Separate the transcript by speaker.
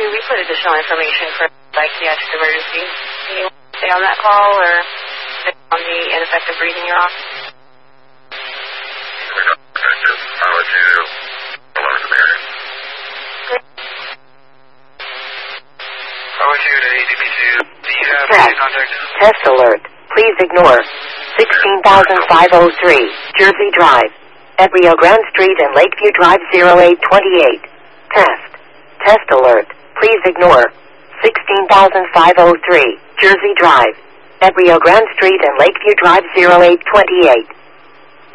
Speaker 1: we put additional information for psychiatric emergency. Can you stay on that call or stay on the ineffective breathing you're on?
Speaker 2: I'll let you along the area. I'll let you to ADP2. Do you have any contact?
Speaker 3: Test alert. Please ignore 16,503 Jersey Drive at Rio Grande Street and Lakeview Drive 0828. Test alert. Please ignore 16,503 Jersey Drive at Rio Grande Street and Lakeview Drive 0828.